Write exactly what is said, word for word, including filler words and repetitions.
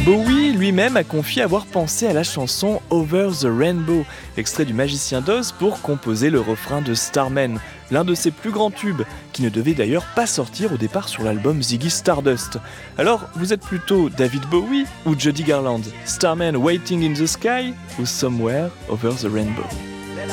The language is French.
Bowie lui-même a confié avoir pensé à la chanson Over the Rainbow, extrait du Magicien d'Oz, pour composer le refrain de Starman, l'un de ses plus grands tubes, qui ne devait d'ailleurs pas sortir au départ sur l'album Ziggy Stardust. Alors, vous êtes plutôt David Bowie ou Judy Garland? Starman Waiting in the Sky ou Somewhere Over the Rainbow?